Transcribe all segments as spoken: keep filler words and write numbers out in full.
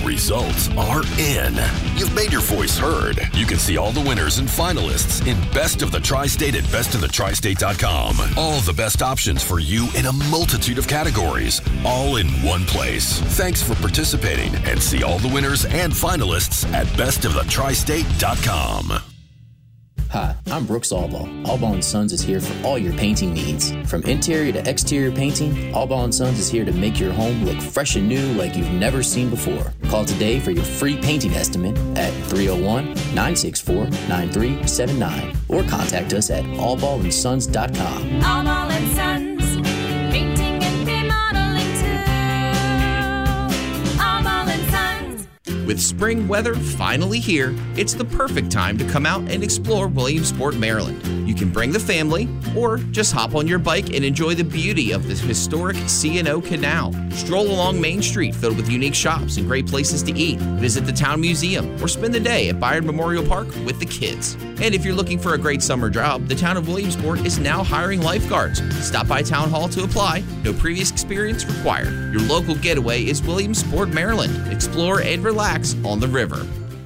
results are in. You've made your voice heard. You can see all the winners and finalists in Best of the Tri-State at best of the tri state dot com. All the best options for you in a multitude of categories, all in one place. Thanks for participating, and see all the winners and finalists at best of the tri state dot com. Hi, I'm Brooks Allball. Allball and Sons is here for all your painting needs. From interior to exterior painting, Allball and Sons is here to make your home look fresh and new like you've never seen before. Call today for your free painting estimate at three oh one, nine six four, nine three seven nine or contact us at allball and sons dot com. Allball and Sons, painting and remodeling too. Allball and Sons. With spring weather finally here, it's the perfect time to come out and explore Williamsport, Maryland. You can bring the family or just hop on your bike and enjoy the beauty of the historic C and O Canal. Stroll along Main Street filled with unique shops and great places to eat. Visit the Town Museum or spend the day at Byron Memorial Park with the kids. And if you're looking for a great summer job, the town of Williamsport is now hiring lifeguards. Stop by Town Hall to apply. No previous experience required. Your local getaway is Williamsport, Maryland. Explore and relax on the river.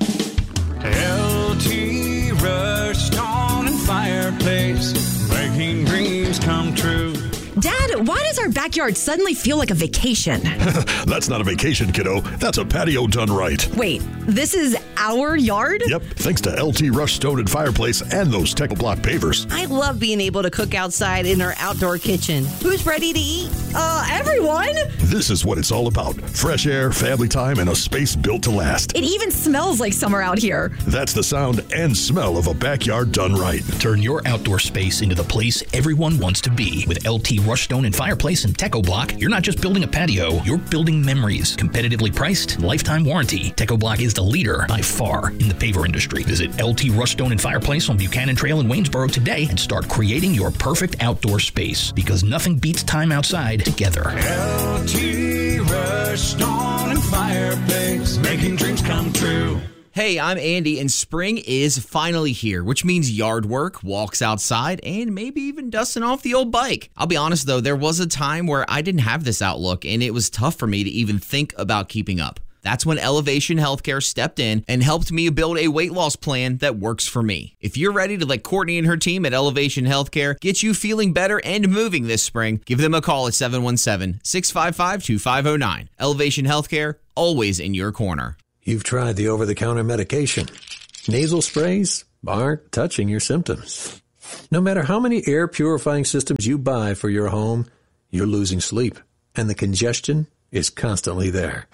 L T Rush Stone and Fireplace, making dreams come true. Dad, why does our backyard suddenly feel like a vacation? That's not a vacation, kiddo. That's a patio done right. Wait, this is our yard? Yep, thanks to L T Rush Stone and Fireplace and those Techo Block pavers. I love being able to cook outside in our outdoor kitchen. Who's ready to eat? Uh, everyone? This is what it's all about. Fresh air, family time, and a space built to last. It even smells like summer out here. That's the sound and smell of a backyard done right. Turn your outdoor space into the place everyone wants to be. With L T Rush Stone and Fireplace and Techo Block, you're not just building a patio, you're building memories. Competitively priced, lifetime warranty. Techo Block is the leader by far in the paver industry. Visit L T Rush Stone and Fireplace on Buchanan Trail in Waynesboro today and start creating your perfect outdoor space, because nothing beats time outside together. L T Rush Stone and Fireplace, making dreams come true. Hey, I'm Andy, and spring is finally here, which means yard work, walks outside, and maybe even dusting off the old bike. I'll be honest, though, there was a time where I didn't have this outlook, and it was tough for me to even think about keeping up. That's when Elevation Healthcare stepped in and helped me build a weight loss plan that works for me. If you're ready to let Courtney and her team at Elevation Healthcare get you feeling better and moving this spring, give them a call at seven one seven, six five five, two five zero nine. Elevation Healthcare, always in your corner. You've tried the over-the-counter medication. Nasal sprays aren't touching your symptoms. No matter how many air purifying systems you buy for your home, you're losing sleep, and the congestion is constantly there.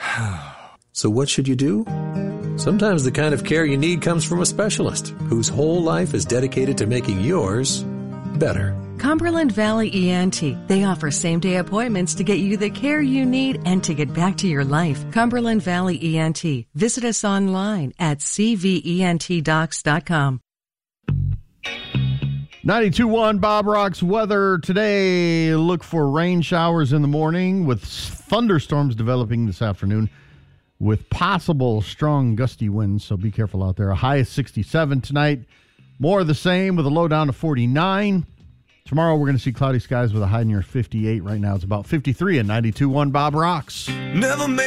So what should you do? Sometimes the kind of care you need comes from a specialist whose whole life is dedicated to making yours better. Cumberland Valley E N T. They offer same-day appointments to get you the care you need and to get back to your life. Cumberland Valley E N T. Visit us online at c v e n t docs dot com. ninety-two point one Bob Rock's weather today. Look for rain showers in the morning with thunderstorms developing this afternoon with possible strong gusty winds, so be careful out there. A high of sixty-seven tonight. More of the same with a low down to forty-nine. Tomorrow we're going to see cloudy skies with a high near fifty-eight. Right now it's about fifty-three at ninety-two point one Bob Rocks. Never made